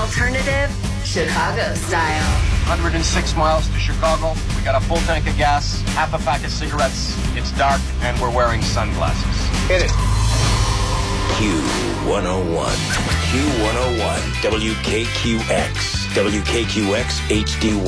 alternative, Chicago style. 106 miles to Chicago. We got a full tank of gas, half a pack of cigarettes. It's dark, and we're wearing sunglasses. Hit it. Q101. Q101. WKQX. WKQX HD1.